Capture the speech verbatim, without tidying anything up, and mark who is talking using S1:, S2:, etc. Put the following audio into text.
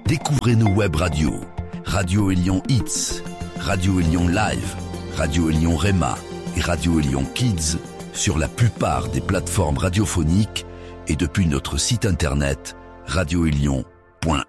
S1: Découvrez nos web radios. Radio Élion Hits, Radio Élion Live, Radio Élion Rema et Radio Élion Kids sur la plupart des plateformes radiophoniques et depuis notre site internet radio élion